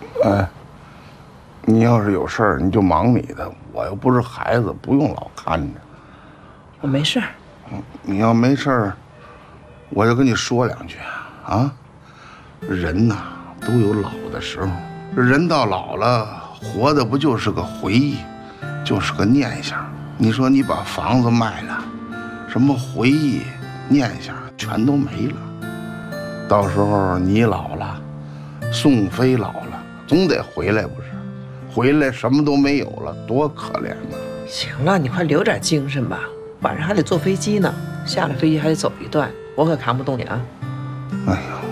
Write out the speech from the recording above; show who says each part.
Speaker 1: 哎，你要是有事儿，你就忙你的，我又不是孩子，不用老看着。
Speaker 2: 我没事儿。
Speaker 1: 你要没事儿，我就跟你说两句啊。人呐，都有老的时候，人到老了，活的不就是个回忆，就是个念想。你说你把房子卖了，什么回忆、念想全都没了。到时候你老了，宋飞老了，总得回来不是？回来什么都没有了，多可怜呐！
Speaker 2: 行了，你快留点精神吧，晚上还得坐飞机呢，下了飞机还得走一段，我可扛不动你啊。
Speaker 1: 哎呀。